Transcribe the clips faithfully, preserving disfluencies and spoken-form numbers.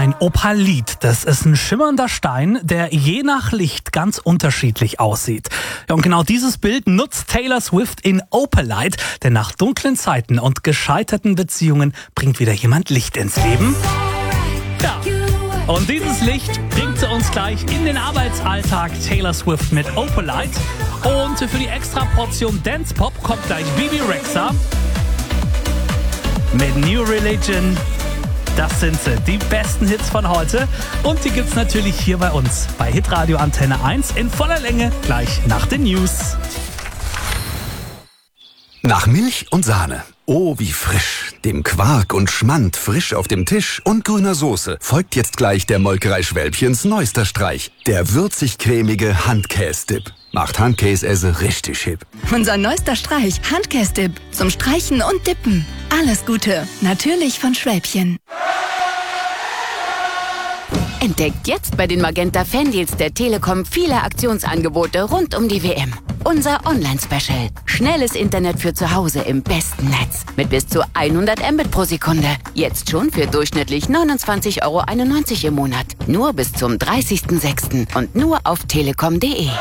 Ein Opalit, das ist ein schimmernder Stein, der je nach Licht ganz unterschiedlich aussieht. Ja, und genau dieses Bild nutzt Taylor Swift in Opalite, denn nach dunklen Zeiten und gescheiterten Beziehungen bringt wieder jemand Licht ins Leben. Ja. Und dieses Licht bringt sie uns gleich in den Arbeitsalltag. Taylor Swift mit Opalite. Und für die extra Portion Dance Pop kommt gleich Bebe Rexha mit New Religion. Das sind sie, die besten Hits von heute. Und die gibt's natürlich hier bei uns bei Hitradio Antenne eins in voller Länge gleich nach den News. Nach Milch und Sahne. Oh, wie frisch. Dem Quark und Schmand frisch auf dem Tisch und grüner Soße folgt jetzt gleich der Molkerei Schwälbchens neuester Streich. Der würzig-cremige Handkäse-Dip. Macht Handkäse richtig hip. Unser neuester Streich, Handkäse-Dip. Zum Streichen und Dippen. Alles Gute. Natürlich von Schwälbchen. Entdeckt jetzt bei den Magenta Fandeals der Telekom viele Aktionsangebote rund um die W M. Unser Online-Special. Schnelles Internet für zu Hause im besten Netz. Mit bis zu hundert Mbit pro Sekunde. Jetzt schon für durchschnittlich neunundzwanzig Euro einundneunzig im Monat. Nur bis zum dreißigsten sechsten und nur auf telekom punkt de.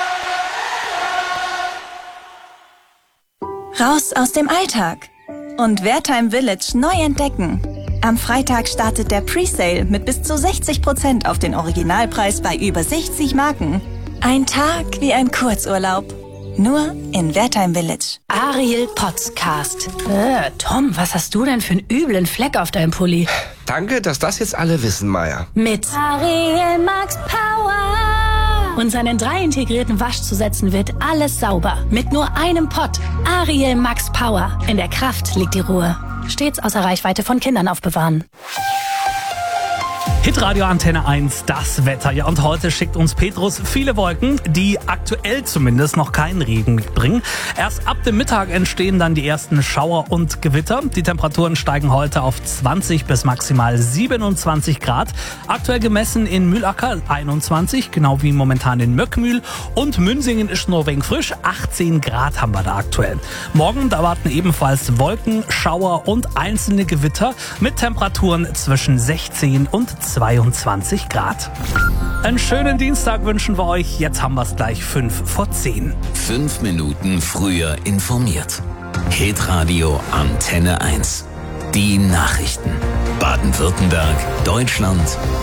Raus aus dem Alltag und Wertheim Village neu entdecken. Am Freitag startet der Presale mit bis zu sechzig Prozent auf den Originalpreis bei über sechzig Marken. Ein Tag wie ein Kurzurlaub. Nur in Wertheim Village. Ariel Podcast. Äh, Tom, was hast du denn für einen üblen Fleck auf deinem Pulli? Danke, dass das jetzt alle wissen, Maya. Mit Ariel Max Power. Und seinen drei integrierten Waschzusätzen wird alles sauber. Mit nur einem Pott. Ariel Max Power. In der Kraft liegt die Ruhe. Stets außer Reichweite von Kindern aufbewahren. Hitradio Antenne eins, das Wetter. Ja, und heute schickt uns Petrus viele Wolken, die aktuell zumindest noch keinen Regen mitbringen. Erst ab dem Mittag entstehen dann die ersten Schauer und Gewitter. Die Temperaturen steigen heute auf zwanzig bis maximal siebenundzwanzig Grad. Aktuell gemessen in Mühlacker einundzwanzig, genau wie momentan in Möckmühl. Und Münsingen ist nur wenig frisch, achtzehn Grad haben wir da aktuell. Morgen, da erwarten ebenfalls Wolken, Schauer und einzelne Gewitter mit Temperaturen zwischen sechzehn und zweiundzwanzig Grad. Einen schönen Dienstag wünschen wir euch. Jetzt haben wir es gleich fünf vor zehn. Fünf Minuten früher informiert. Hitradio Antenne eins. Die Nachrichten. Baden-Württemberg, Deutschland